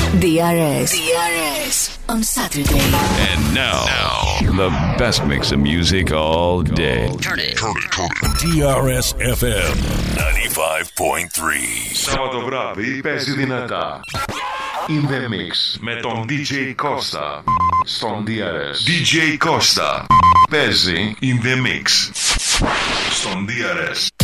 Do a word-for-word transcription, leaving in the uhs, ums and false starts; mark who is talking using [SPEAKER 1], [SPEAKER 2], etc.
[SPEAKER 1] ντι αρ ες. ντι αρ ες on Saturday.
[SPEAKER 2] And now, now, the best mix of music all day.
[SPEAKER 3] Turn it, turn it, turn it.
[SPEAKER 4] ντι αρ ες εφ εμ ninety-five point three.
[SPEAKER 5] Σάββατο βράδυ παίζει δυνατά. In the Mix με τον ντι τζέι Costa στον ντι αρ ες. ντι τζέι Costa παίζει In the Mix στον ντι αρ ες.